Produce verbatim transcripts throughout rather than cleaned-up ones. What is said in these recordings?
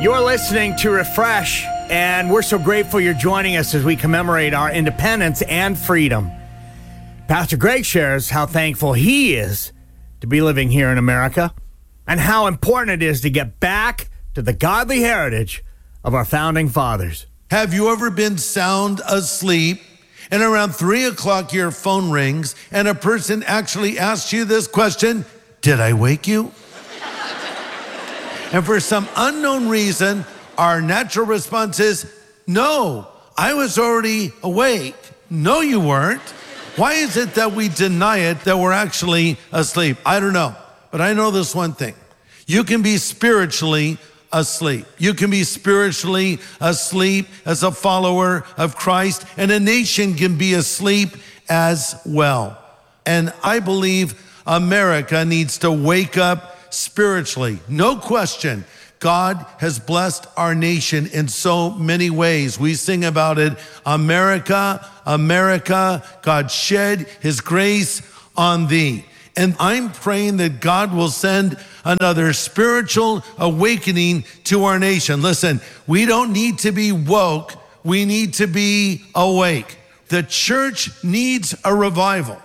You're listening to Refresh, and we're so grateful you're joining us as we commemorate our independence and freedom. Pastor Greg shares how thankful he is to be living here in America and how important it is to get back to the godly heritage of our founding fathers. Have you ever been sound asleep and around three o'clock your phone rings and a person actually asks you this question, did I wake you? And for some unknown reason, our natural response is, no, I was already awake. No, you weren't. Why is it that we deny it that we're actually asleep? I don't know, but I know this one thing. You can be spiritually asleep. You can be spiritually asleep as a follower of Christ, and a nation can be asleep as well. And I believe America needs to wake up spiritually. No question. God has blessed our nation in so many ways. We sing about it. America, America, God shed his grace on thee. And I'm praying that God will send another spiritual awakening to our nation. Listen, we don't need to be woke. We need to be awake. The church needs a revival.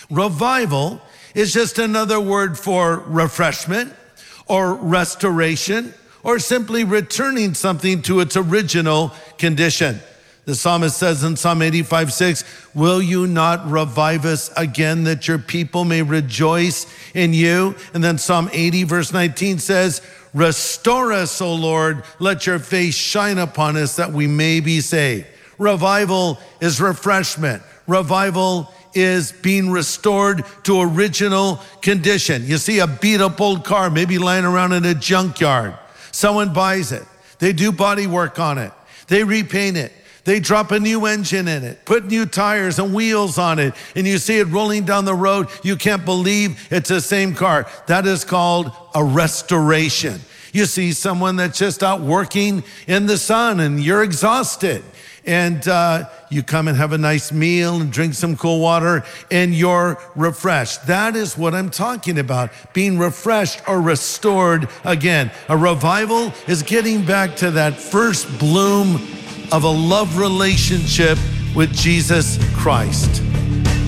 Revival is just another word for refreshment or restoration or simply returning something to its original condition. The psalmist says in Psalm eighty-five six, will you not revive us again that your people may rejoice in you? And then Psalm eighty verse nineteen says, restore us, O Lord, let your face shine upon us that we may be saved. Revival is refreshment. Revival is being restored to original condition. You see a beat up old car, maybe lying around in a junkyard. Someone buys it. They do body work on it. They repaint it. They drop a new engine in it, put new tires and wheels on it, and you see it rolling down the road. You can't believe it's the same car. That is called a restoration. You see someone that's just out working in the sun and you're exhausted. And uh, you come and have a nice meal and drink some cool water and you're refreshed. That is what I'm talking about, being refreshed or restored again. A revival is getting back to that first bloom of a love relationship with Jesus Christ.